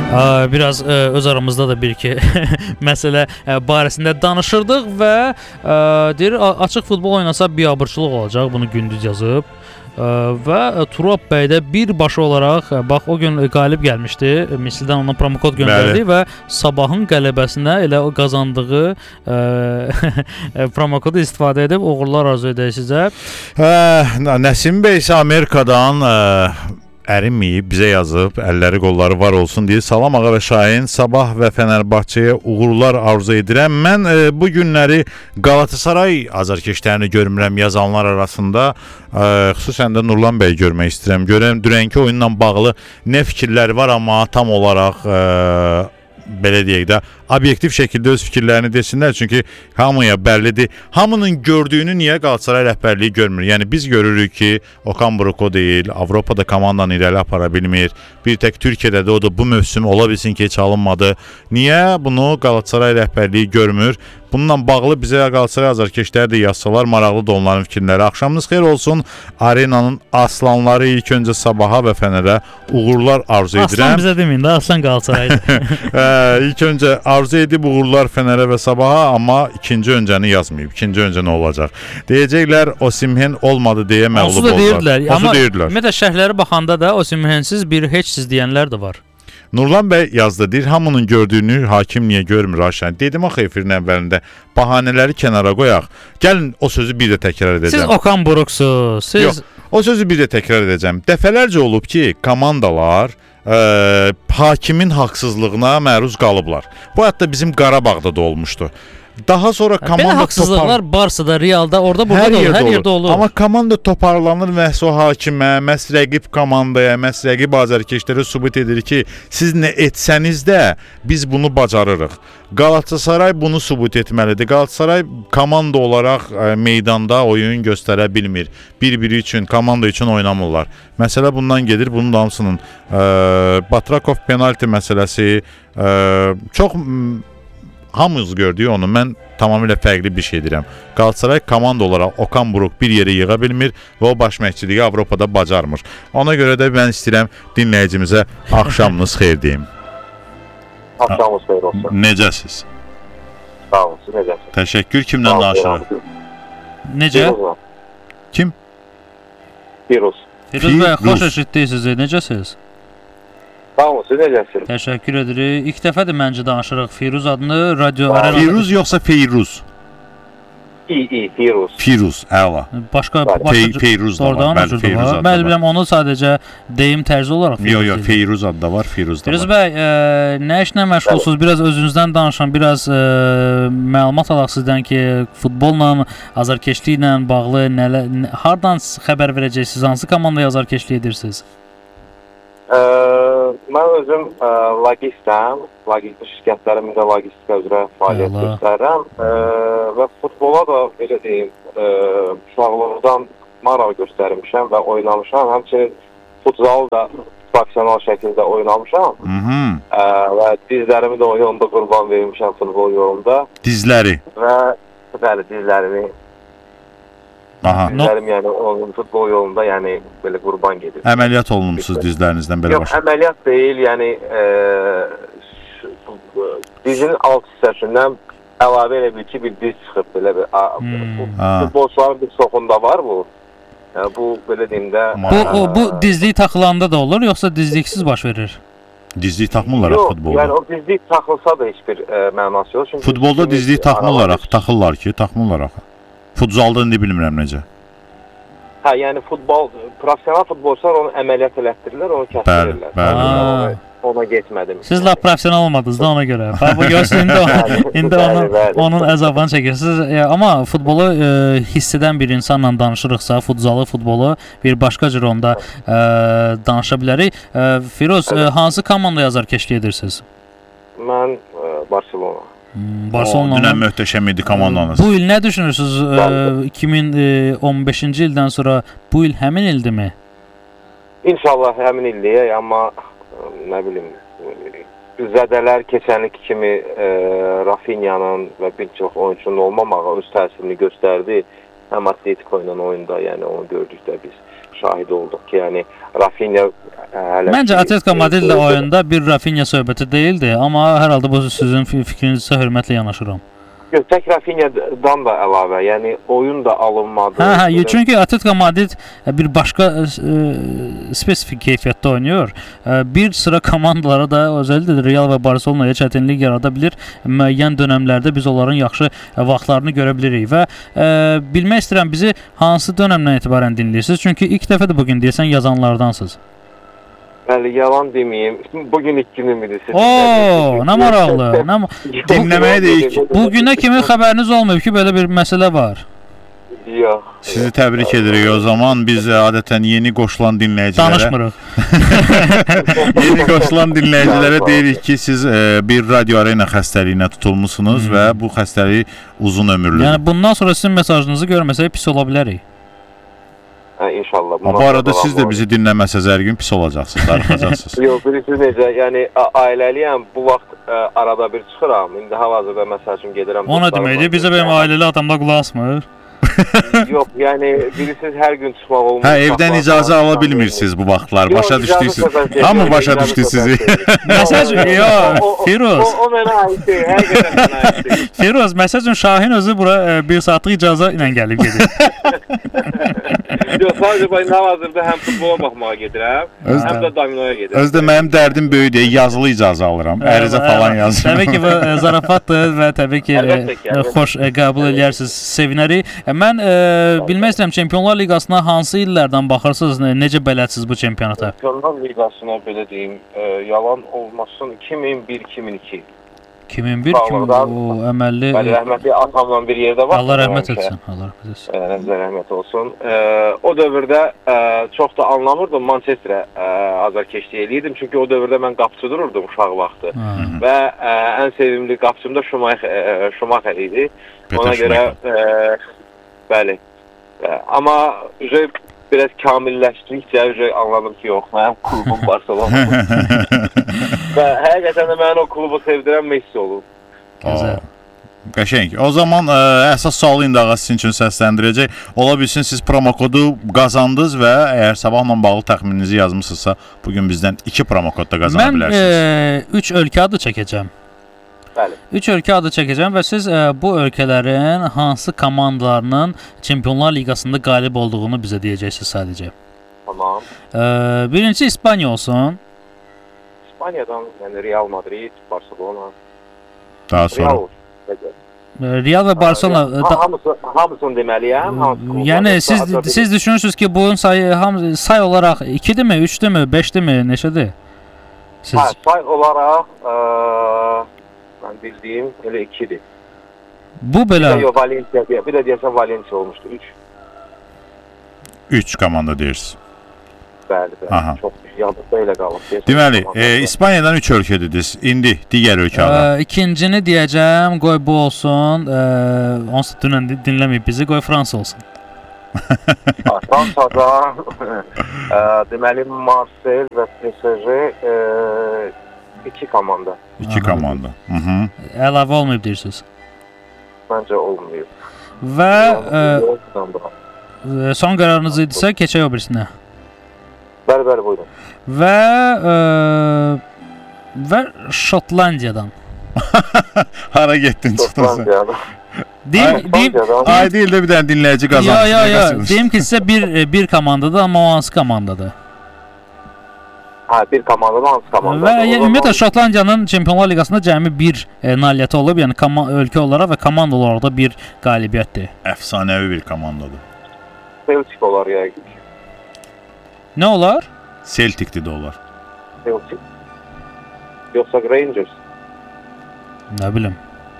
Biraz öz aramızda da bir-iki məsələ barəsində danışırdıq və deyir, açıq futbol oynasa biabırçılıq olacaq, bunu gündüz yazıb. Və Turab bəy də birbaşa olaraq, bax o gün qalib gəlmişdi, Mislidən ona promokod göndərdi və Sabahın qələbəsinə elə o qazandığı promokodu istifadə edib uğurlar arzu edək sizə. Nəsim bəy isə Amerikadan ərinməyib, bizə yazıb, əlləri qolları var olsun deyə. Salam Ağa və Şahin, Sabah və Fənərbağçəyə uğurlar arzu edirəm. Mən bu günləri Galatasaray azarkeşlərini görmürəm yazanlar arasında. Xüsusən də Nurlan bəy görmək istəyirəm. Görəm dünənki oyunla bağlı nə fikirləri var, amma tam olaraq belə deyək də, obyektiv şəkildə öz fikirlərini desinlər. Çünki hamıya bəllidir. Hamının gördüyünü niyə Galatasaray rəhbərliyi görmür? Yəni biz görürük ki, Okan Buruk o deyil, Avropada komandanı irəli apara bilmir. Bir tək Türkiyədə də o da bu mövsüm ola bilsin ki, heç alınmadı. Niyə bunu Galatasaray rəhbərliyi görmür? Bununla bağlı bizə Galatasaray azarkeşləri də yazsalar, maraqlı da onların fikirləri. Axşamınız xeyir olsun. Arenanın aslanları ilk öncə Sabaha və Fənərə uğurlar arzu edirəm. Aslan bizə deməyin də, Aslan Galatasaraydır. İlk öncə arzu edib uğurlar Fənərə və Sabaha, amma ikinci öncəni yazmayıb. İkinci öncə nə olacaq? Deyəcəklər Osimhen olmadı deyə məğlub oldular. Amma ümumiyyətlə şərhləri baxanda da Osimhensiz bir heçsiz deyənlər də var. Nurlan bəy yazdı, deyir, hamının gördüyünü hakim niyə görmür Aşən? Dedim axı efirin əvvəlində, bahanələri kənara qoyaq. Gəlin o sözü bir də təkrar edəcəm. Siz Okan Buruksuz, siz... Yox, o sözü bir də təkrar edəcəm. Dəfələrcə olub ki, komandalar hakimin haqsızlığına məruz qalıblar. Bu hətta bizim Qarabağda da olmuşdu. Daha sonra komanda belə haqsızlıqlar Barsada, Realda, orada burada da olur, hər yerdə olur. Amma komanda toparlanır məhz o hakimə, məhz rəqib komandaya, məhz rəqib azarkeşlərə sübut edir ki, siz nə etsəniz də biz bunu bacarırıq. Galatasaray bunu sübut etməlidir. Galatasaray komanda olaraq meydanda oyun göstərə bilmir. Bir-biri üçün, komanda üçün oynamırlar. Məsələ bundan gedir, bunun da hamısının Batrakov penalti məsələsi çox... Hamımız gördük onu, mən tamamilə fərqli bir şey deyirəm. Galatasaray komanda olaraq Okan Buruk bir yerə yığa bilmir və o baş məşqçiliyi Avropada bacarmır. Ona görə də mən istəyirəm dinləyicimizə axşamınız xeyir deyim. Axşamınız xeyir olsun. Necəsiz? Sağ olun, siz necəsiz? Təşəkkür, kimdən danışırıq? Necə? Kim? Firuz. Firuz bəy, xoş eşitdik sizi, necəsiz? Sağ olun, siz necəsiniz? Təşəkkür edirik. İlk dəfədir məncə danışırıq. Firuz adını Radio Arena... Firuz yoxsa Feyruz? Firuz. Firuz, əla. Başqa Feyruz da var. Bəli, Feyruz adı da var. Mən bilirəm, onu sadəcə deyim tərzi olaraq Firuz. Yox, Feyruz adı da var, Firuz da var. Firuz bəy, nə işlə məşğulsunuz? Biraz özünüzdən danışın, biraz məlumat alaq sizdən ki, futbolla, azarkeşliklə bağlı hardan xəbər verəcəksiniz? Hansı komandaya azarkeşlik edirsiniz? Mən özüm logistəm, şirkətlərimdə logistika üzrə fəaliyyət göstərirəm və futbola da, belə deyim, uşaqlıqdan maraq göstərmişəm və oynamışam. Həmçinin futsalı da profesional şəkildə oynamışam və dizlərimi də o yolunda qurban vermişəm futbol yolunda. Dizləri? Və bəli, dizlərimi. Dizlərim, yəni onun futbol yolunda, yəni belə qurban gedir. Əməliyyat olunmuşsunuz dizlərinizdən belə başa? Yox, əməliyyat deyil, yəni dizin alt hissəsindən əlavə elə bil ki, bir diz çıxıb belə bir. Futbolçuların bir çoxunda var bu. Yəni bu belə deyim də. Bu dizlik taxılanda da olur, yoxsa dizliksiz baş verir? Dizlik taxmırlar futbolda. Yox, yəni o dizlik taxılsa da heç bir mənası yox. Futbolda dizlik taxmırlar, taxırlar ki, taxmırlar axı. Futzalda indi bilmirəm necə. Hə, yəni profesional futbolçular onu əməliyyat elətdirirlər, onu kəsdirirlər. Bəli. Ona getmədim. Siz lap profesional olmadınız da ona görə. Bu görürsünüz, indi onun əzabını çəkirsiniz. Amma futbolu hiss edən bir insanla danışırıqsa, futbolu bir başqa cür onda danışa bilərik. Firuz, hansı komandaya azarkeşlik edirsiniz? Mən Barcelona. Dünən möhtəşəm idi komandanız. Bu il nə düşünürsünüz? 2015-ci ildən sonra bu il həmin ildirmi? İnşallah həmin ildir, amma nə bilim, zədələr keçənlik kimi Rafinyanın və bir çox oyunçunun olmamağı öz təsirini göstərdi. Həm Atletico ilə oyunda, yəni onu gördük də biz. şahid olduq ki, yəni Rafinha Məncə Atletico Madrid oyunda bir Rafinha söhbəti deyildi, amma hər halda bu sizin fikrinizə hörmətlə yanaşıram. Yox, tək Rafinha'dan da əlavə, yəni oyun da alınmadı. Hə, çünki Atletico Madrid bir başqa spesifik keyfiyyətdə oynayır. Bir sıra komandalara da, özəlliklə Real və Barcelona'ya çətinlik yarada bilir. Müəyyən dönəmlərdə biz onların yaxşı vaxtlarını görə bilirik və bilmək istəyirəm, bizi hansı dönəmdən etibarən dinləyirsiniz? Çünki ilk dəfə də bugün deyəsən yazanlardansınız. Bəli, yalan deməyim. Bugün ilk günüm idi. Oo, nə maraqlı. Dinləməyə də ilk. Bugünə kimi xəbəriniz olmayıb ki, belə bir məsələ var. Yox. Sizi təbrik edirik. O zaman biz adətən yeni qoşulan dinləyicilərə danışmırıq. Yeni qoşulan dinləyicilərə deyirik ki, siz bir radio arena xəstəliyinə tutulmusunuz və bu xəstəlik uzun ömürlüdür. Yəni bundan sonra sizin mesajınızı görməsək pis ola bilərik. İnşallah. Bu arada siz də bizi dinləməsəz hər gün pis olacaqsınız, darıxacaqsınız. Yox, bilirsiniz necə, yəni ailəliyəm, bu vaxt arada bir çıxıram. İndi hal-hazırda məsəl üçün gedirəm. O nə deməkdir? Bizə benim ailəli adamlar qulaq asmır. Yox, yəni bilirsiniz hər gün çıxmaq olmur. Hə, evdən icazə ala bilmirsiniz bu vaxtlar. Başa düşdüksüz. Hamı başa düşdü sizi. Məsəl yox, Firuz. O mənə aid deyil, həqiqətən mənə aid deyil. Firuz, məsəl üçün Şahin özü bura 1 saatlıq icazə ilə gəlib gedir. Yox, sadəcə ben hal-hazırda həm futbola baxmağa gedirəm, həm də dominoya gedirəm. Özdə mənim dərdim böyükdür, yazılı icazə alıram, ərizə falan yazıram. Təbii ki, bu zarafatdır və təbii ki, xoş qəbul edərsiniz, sevinərik. Mən bilmək istəyirəm, Çempionlar Liqasına hansı illərdən baxırsınız, necə bələdsiniz bu çempionata? Çempionlar Liqasına belə deyim, yalan olmasın 2001-2002. 2001 o əməlli. Bəli, rəhmətli atamla bir yerdə var. Allah rəhmət etsin. Allah rəhmət etsin. Nəzər rəhmət olsun. O dövrdə çox da anlamırdım Manchesterə azarkeşlik eləyirdim. Çünki o dövrdə mən qapıçı dururdum uşaq vaxtı. Və ən sevimli qapıçım da Schumacher idi. Ona görə bəli. Amma biraz kamilləşdikcə anladım ki, yox, mənim klubum Barcelona. Və həqiqətən də mən o klubu sevdirən Messi olub. Gözəl. Qəşəng. O zaman əsas sualı indi ağa sizin üçün səsləndirəcək. Ola bilsin siz promokodu qazandınız və əgər sabahla bağlı təxmininizi yazmısınızsa, bugün bizdən 2 promokod da qazana bilərsiniz. Mən 3 ölkə adı çəkəcəm. Bəli. 3 ölkə adı çəkəcəm və siz bu ölkələrin hansı komandalarının Çempionlar Liqasında qalib olduğunu bizə deyəcəksiniz sadəcə. Tamam. Birinci İspaniya olsun. İspaniyadan, yəni Real Madrid, Barcelona. Daha sonra. Real və Barcelona hamısını deməliyəm. Yəni siz düşünürsünüz ki, bunun say olaraq 2-dirmi, 3-dürmü, 5-dirmi, neçədir? Hə, say olaraq mən bildiyim elə 2-dir. Bu belə. Bir də deyəsən Valencia olmuşdu 3. 3 komanda deyirsiniz. Bəli, çox yadımda elə qalıb. Deməli, İspaniyadan 3 ölkə dediniz. İndi digər ölkələrdən. İkincini deyəcəm, qoy bu olsun. Onsuz dünən dinləməyib bizi, qoy Fransa olsun. Fransada deməli Marseille və PSG 2 komanda. 2 komanda. Əlavə olmayıb deyirsiniz. Məncə olmayıb. Və son qərarınız idisə, keçək o birisinə. Bəli, buyurun. Və Şotlandiyadan. Hara getdin çıxdın sən? Ay deyil də bir dənə dinləyici qazanmış. Yox. Deyim ki, sizə bir komandadır, amma o hansı komandadır? Hə, bir komandadır, hansı komandadır? Və ümumiyyətlə Şotlandiyanın Çempionlar Liqasında cəmi bir nailiyyəti olub, yəni ölkə olaraq və komanda olaraq da bir qalibiyyətdir. Əfsanəvi bir komandadır. Celtic olar yəqin. Nə olar? Celtic'dir də olar. Celtic. Yoxsa Rangers. Nə bilim.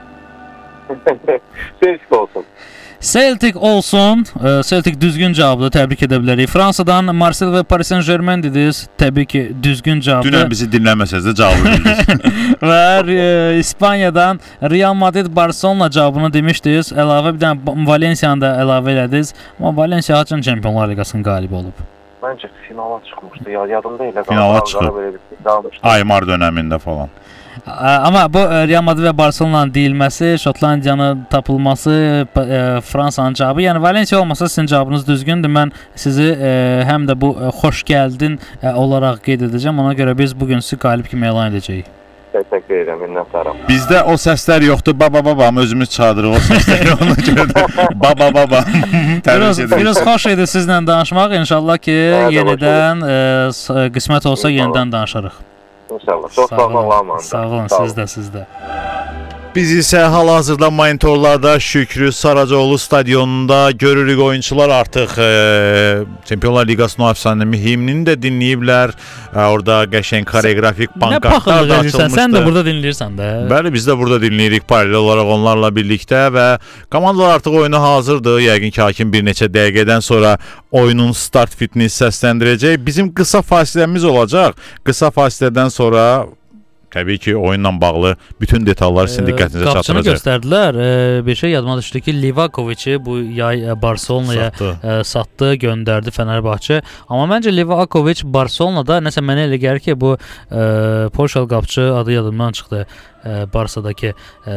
Celtic olsun. Celtic olsun. Celtic düzgün cavabdır. Təbrik edə bilərik. Fransadan Marseille və Paris Saint-Germain dediniz. Təbii ki, düzgün cavabdır. Dünən bizi dinləməsəz də cavabı bildiniz. Və İspaniyadan Real Madrid Barcelona cavabını demişdiniz. Əlavə bir dənə Valencia'nı da əlavə elədiniz. Amma Valencia haçan Çempionlar Liqasının qalibi olub? Məncə finala çıxmışdı. Yadımda elə qaldı. Finala çıxıb. Aymar dönəmində falan. Amma bu Real Madrid və Barselonanın deyilməsi, Şotlandiyanın tapılması, Fransanın cavabı, yəni Valensiya olmasa sizin cavabınız düzgündür. Mən sizi həm də bu xoş gəldin olaraq qeyd edəcəm. Ona görə biz bu gün sizi qalib kimi elan edəcəyik. Təşəkkür edirəm, minnətdaram. Bizdə o səslər yoxdur. Baba babam özümüz çağırırıq o səsləri ona görə də. Baba baba. Biraz xoş idi sizlə danışmaq. İnşallah ki, yenidən qismət olsa yenidən danışarıq. İnşallah. Çox sağ olun. Sağ olun, siz də. Biz isə hal-hazırda monitorlarda Şükrü Saracoğlu stadionunda görürük, oyunçular artıq Çempionlar Liqasının əfsanəvi himnini də dinləyiblər. Orada qəşəng koreografik pankartlar da açılmışdı. Sən də burada dinləyirsən də. Bəli, biz də burada dinləyirik paralel olaraq onlarla birlikdə və komandalar artıq oyuna hazırdır. Yəqin ki, hakim bir neçə dəqiqədən sonra oyunun start fitini səsləndirəcək. Bizim qısa fasiləmiz olacaq. Qısa fasilədən sonra təbii ki, oyunla bağlı bütün detallar sizin diqqətinizə çatdıracaq. Qapçını göstərdilər. Bir şey yadıma düşdü ki, Livakoviçi bu yay Barselonaya satdı, göndərdi Fenerbahçe. Amma məncə Livakoviç Barselonada nəsə mənə elə gəlir ki, bu Polşalı qapçı adı yadımdan çıxdı. Barsadakı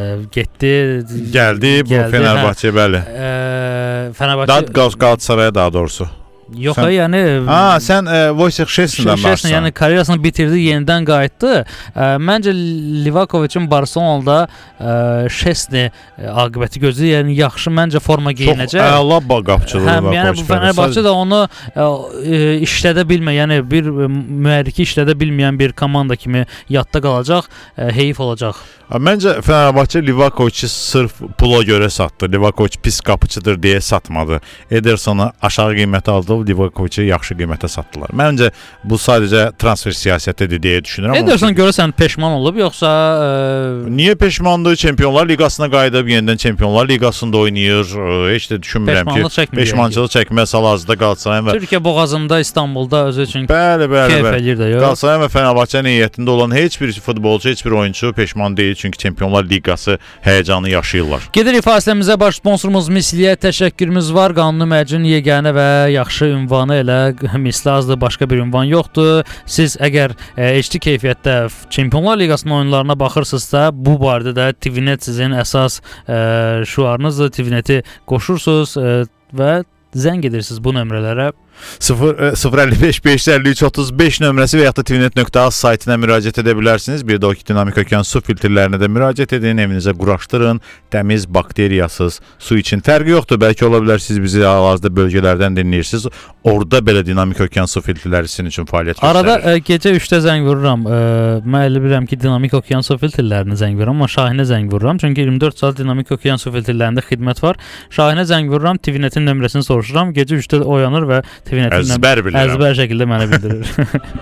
gəldi bu Fenerbahçe, bəli. Fenerbahçe Galatasaraya daha doğrusu. Yox, yəni sən Wojciech Szczesny'dən danışırsan. Yəni karyerasını bitirdi, yenidən qayıtdı. Məncə Livakoviçin Barselonada Szczesny aqibəti gözləyir. Yəni yaxşı məncə forma geyinəcək. Çox əla qapçıdır. Yəni bu Fenerbahçe də onu işlədə bilmir. Yəni bir mühərriki işlədə bilməyən bir komanda kimi yadda qalacaq, heyif olacaq. Məncə Fenerbahçe Livakoviçi sırf pula görə satdı. Livakoviç pis qapıçıdır deyə satmadı. Edersonu aşağı qiymətə aldı, Livakoviçi yaxşı qiymətə satdılar. Məncə bu sadəcə transfer siyasətidir deyə düşünürəm. Ederson görəsən peşman olub yoxsa niyə peşmandır? Çempionlar Liqasına qayıdıb yenidən Çempionlar Liqasında oynayır. Heç də düşünmürəm ki, peşmançılıq çəkməz hal-hazırda Qalatasarayın və Türkiyə boğazında, İstanbulda özü üçün bəli. keyf eləyir də. Qalatasarayın və Fenerbahçenin heyətində olan heç bir futbolçu, heç bir oyunçu peşman deyil. Çünki Çempionlar Liqası həyəcanı yaşayırlar. Gedirik fasiləmizə, baş sponsorumuz Misliyə təşəkkürümüz var. Qanuni mərcin yeganə və yaxşı ünvanı elə misli azdır, başqa bir ünvan yoxdur. Siz əgər HD keyfiyyətdə Çempionlar Liqasının oyunlarına baxırsınızsa, bu barədə də TVNet sizin əsas şüarınızdır. TVNeti qoşursunuz və zəng edirsiniz bu nömrələrə. 055 553 35 nömrəsi və ya da tvnet.az saytına müraciət edə bilərsiniz. Bir də o ki, dinamik okean su filtrlərinə də müraciət edin, evinizə quraşdırın. Təmiz, bakteriyasız su için fərqi yoxdur. Bəlkə ola bilər siz bizi hal-hazırda bölgələrdən dinləyirsiniz. Orada belə dinamik okean su filtrləri sizin üçün fəaliyyət göstərir. Arada gecə 3-də zəng vururam. Mən elə bilirəm ki, dinamik okean su filtrlərinə zəng vururam, amma Şahinə zəng vururam. Çünki 24 saat dinamik okean su filtrlərində xidmət var. Şahinə zəng vururam, TVNetin nömrəsini soruşuram. Gecə 3-də oyanır və TVNetin əzbər şəkildə mənə bildirir.